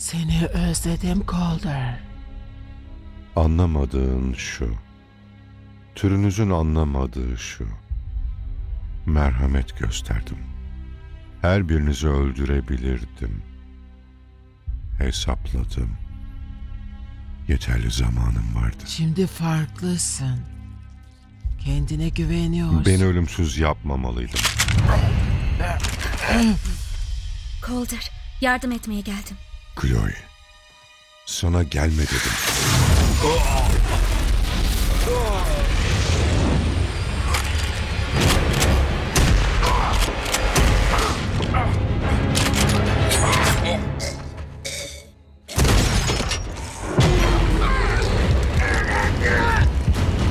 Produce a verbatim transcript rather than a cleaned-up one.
Seni özledim Calder. Anlamadığın şu. Türünüzün anlamadığı şu. Merhamet gösterdim. Her birinizi öldürebilirdim. Hesapladım. Yeterli zamanım vardı. Şimdi farklısın. Kendine güveniyorsun. Beni ölümsüz yapmamalıydım. Calder, yardım etmeye geldim. Chloe, sana gelme dedim.